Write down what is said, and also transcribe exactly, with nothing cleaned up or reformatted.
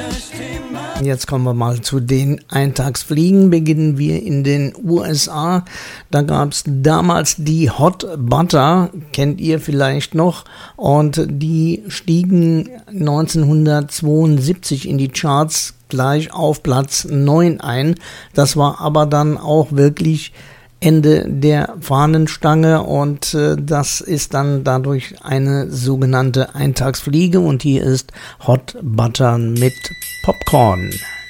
Jetzt kommen wir mal zu den Eintagsfliegen. Beginnen wir in den U S A. Da gab es damals die Hot Butter, kennt ihr vielleicht noch, und die stiegen neunzehnhundertzweiundsiebzig in die Charts gleich auf Platz neun ein. Das war aber dann auch wirklich Ende der Fahnenstange und äh, das ist dann dadurch eine sogenannte Eintagsfliege und hier ist Hot Butter mit Popcorn.